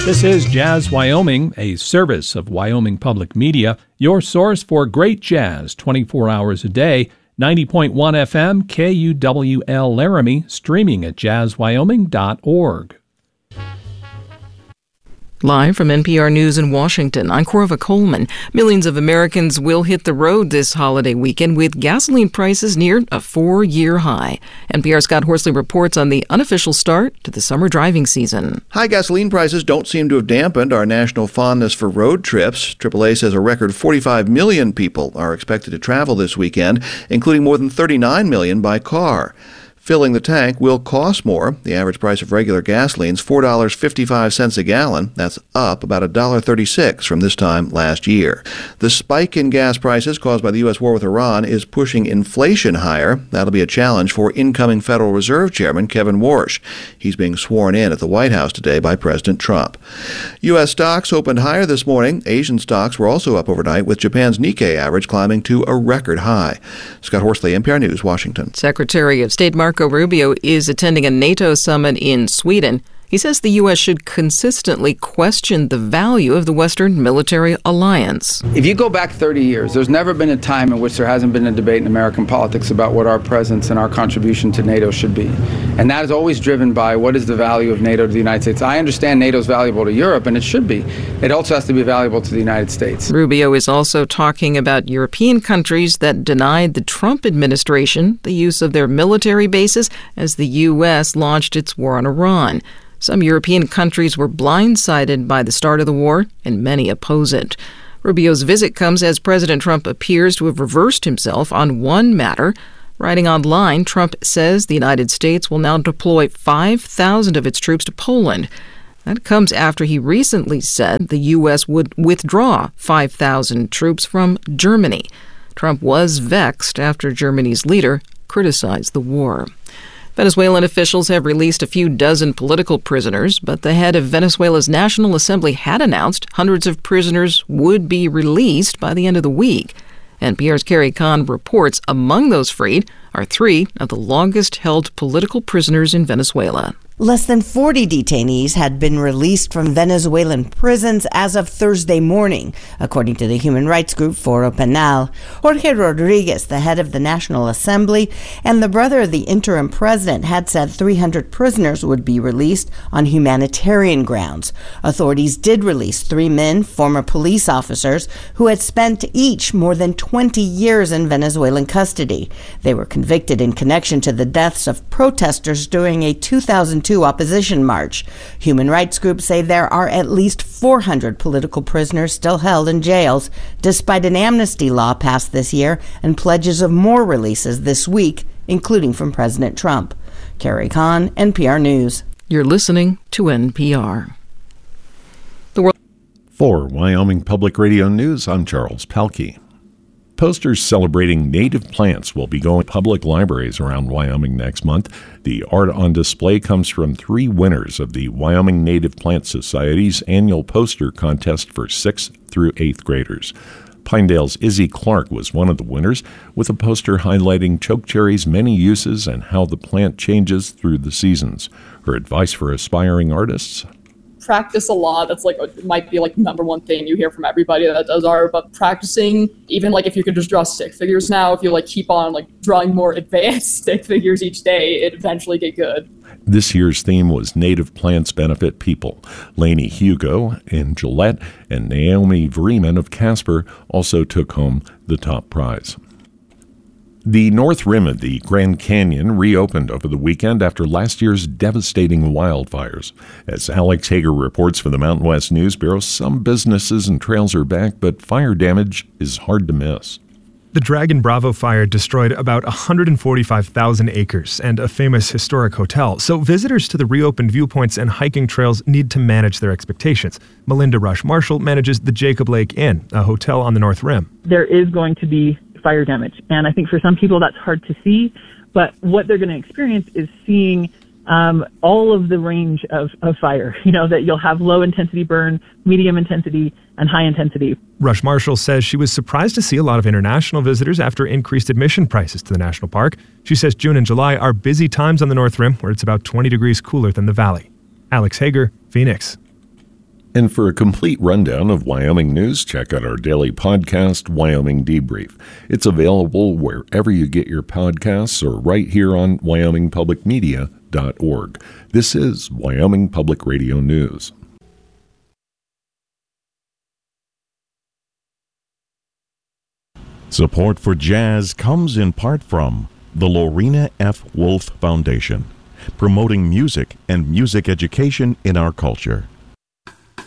This is Jazz Wyoming, a service of Wyoming Public Media, your source for great jazz 24 hours a day. 90.1 FM, KUWL Laramie, streaming at jazzwyoming.org. Live from NPR News in Washington, I'm Corva Coleman. Millions of Americans will hit the road this holiday weekend with gasoline prices near a 4-year high. NPR's Scott Horsley reports on the unofficial start to the summer driving season. High gasoline prices don't seem to have dampened our national fondness for road trips. AAA says a record 45 million people are expected to travel this weekend, including more than 39 million by car. Filling the tank will cost more. The average price of regular gasoline is $4.55 a gallon. That's up about $1.36 from this time last year. The spike in gas prices caused by the U.S. war with Iran is pushing inflation higher. That'll be a challenge for incoming Federal Reserve Chairman Kevin Warsh. He's being sworn in at the White House today by President Trump. U.S. stocks opened higher this morning. Asian stocks were also up overnight, with Japan's Nikkei average climbing to a record high. Scott Horsley, NPR News, Washington. Secretary of State Marco Rubio is attending a NATO summit in Sweden. He says the U.S. should consistently question the value of the Western military alliance. If you go back 30 years, there's never been a time in which there hasn't been a debate in American politics about what our presence and our contribution to NATO should be. And that is always driven by what is the value of NATO to the United States. I understand NATO is valuable to Europe, and it should be. It also has to be valuable to the United States. Rubio is also talking about European countries that denied the Trump administration the use of their military bases as the U.S. launched its war on Iran. Some European countries were blindsided by the start of the war, and many oppose it. Rubio's visit comes as President Trump appears to have reversed himself on one matter. Writing online, Trump says the United States will now deploy 5,000 of its troops to Poland. That comes after he recently said the U.S. would withdraw 5,000 troops from Germany. Trump was vexed after Germany's leader criticized the war. Venezuelan officials have released a few dozen political prisoners, but the head of Venezuela's National Assembly had announced hundreds of prisoners would be released by the end of the week. NPR's Carrie Kahn reports among those freed are 3 of the longest-held political prisoners in Venezuela. Less than 40 detainees had been released from Venezuelan prisons as of Thursday morning, according to the human rights group Foro Penal. Jorge Rodriguez, the head of the National Assembly, and the brother of the interim president had said 300 prisoners would be released on humanitarian grounds. Authorities did release 3 men, former police officers, who had spent each more than 20 years in Venezuelan custody. They were convicted in connection to the deaths of protesters during a 2002 opposition march. Human rights groups say there are at least 400 political prisoners still held in jails, despite an amnesty law passed this year and pledges of more releases this week, including from President Trump. Carrie Kahn, NPR News. You're listening to NPR. For Wyoming Public Radio News, I'm Charles Pelkey. Posters celebrating native plants will be going to public libraries around Wyoming next month. The art on display comes from 3 winners of the Wyoming Native Plant Society's annual poster contest for 6th through 8th graders. Pinedale's Izzy Clark was one of the winners, with a poster highlighting chokecherry's many uses and how the plant changes through the seasons. Her advice for aspiring artists: practice a lot. That's might be number one thing you hear from everybody that does art, but practicing, even if you could just draw stick figures now, if you keep on drawing more advanced stick figures each day, it eventually get good. This year's theme was Native Plants Benefit People. Lainey Hugo in Gillette and Naomi Vreeman of Casper also took home the top prize. The North Rim of the Grand Canyon reopened over the weekend after last year's devastating wildfires. As Alex Hager reports for the Mountain West News Bureau, some businesses and trails are back, but fire damage is hard to miss. The Dragon Bravo fire destroyed about 145,000 acres and a famous historic hotel, so visitors to the reopened viewpoints and hiking trails need to manage their expectations. Melinda Rush Marshall manages the Jacob Lake Inn, a hotel on the North Rim. There is going to be fire damage, and I think for some people that's hard to see, but what they're going to experience is seeing all of the range of fire, that you'll have low intensity burn, medium intensity, and high intensity. Rush Marshall says she was surprised to see a lot of international visitors after increased admission prices to the national park. She says June and July are busy times on the North Rim, where it's about 20 degrees cooler than the valley. Alex Hager, Phoenix. And for a complete rundown of Wyoming news, check out our daily podcast, Wyoming Debrief. It's available wherever you get your podcasts or right here on wyomingpublicmedia.org. This is Wyoming Public Radio News. Support for jazz comes in part from the Lorena F. Wolf Foundation, promoting music and music education in our culture.